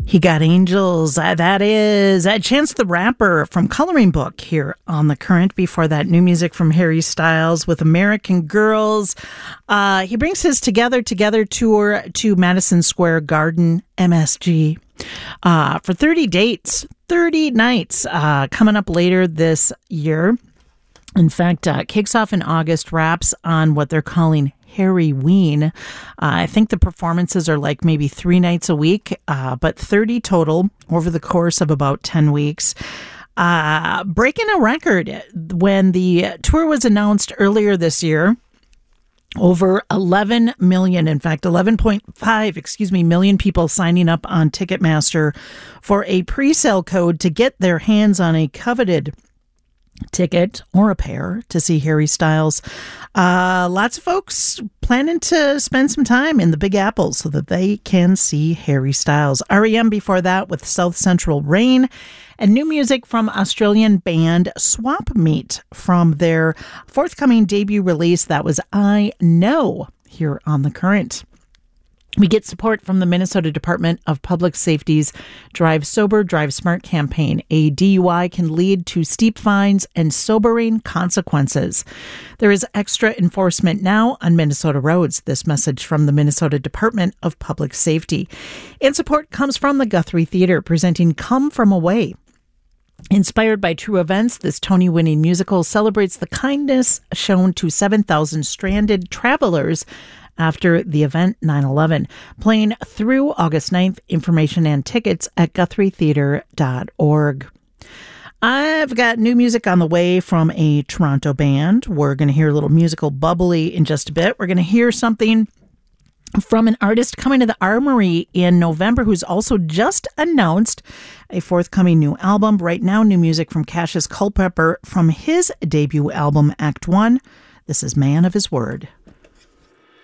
He Got Angels. That is Chance the Rapper from Coloring Book here on The Current. Before that, new music from Harry Styles with American Girls. He brings his Together tour to Madison Square Garden, MSG, for 30 dates, 30 nights, coming up later this year. In fact, kicks off in August, wraps on what they're calling Harryween. I think the performances are like maybe 3 nights a week, but 30 total over the course of about 10 weeks. Breaking a record when the tour was announced earlier this year. Over 11 million, in fact, 11.5, million people signing up on Ticketmaster for a pre-sale code to get their hands on a coveted ticket or a pair to see Harry Styles. Lots of folks planning to spend some time in the Big Apple so that they can see Harry Styles. REM before that with South Central Rain, and new music from Australian band Swap Meet from their forthcoming debut release that was I Know here on The Current. We get support from the Minnesota Department of Public Safety's Drive Sober, Drive Smart campaign. A DUI can lead to steep fines and sobering consequences. There is extra enforcement now on Minnesota roads. This message from the Minnesota Department of Public Safety. And support comes from the Guthrie Theater, presenting Come From Away. Inspired by true events, this Tony-winning musical celebrates the kindness shown to 7,000 stranded travelers after the event 9/11. Playing through August 9th. Information and tickets at GuthrieTheater.org. I've got new music on the way from a Toronto band. We're going to hear a little musical bubbly in just a bit. We're going to hear something from an artist coming to the Armory in November who's also just announced a forthcoming new album. Right now, new music from Cassius Culpepper from his debut album, Act One. This is Man of His Word.